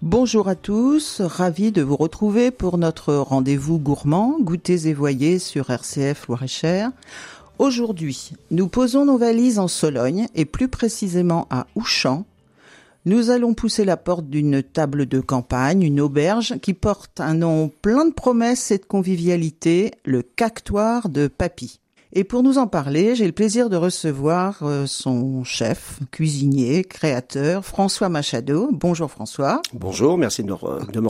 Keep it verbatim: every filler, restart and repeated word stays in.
Bonjour à tous, ravi de vous retrouver pour notre rendez-vous gourmand, goûters et voyez sur R C F Loir-et-Cher. Aujourd'hui, nous posons nos valises en Sologne et plus précisément à Ouchamps. Nous allons pousser la porte d'une table de campagne, une auberge qui porte un nom plein de promesses et de convivialité, le Cactoire de Papy. Et pour nous en parler, j'ai le plaisir de recevoir euh, son chef, cuisinier, créateur, François Machado. Bonjour François. Bonjour, merci de me, de me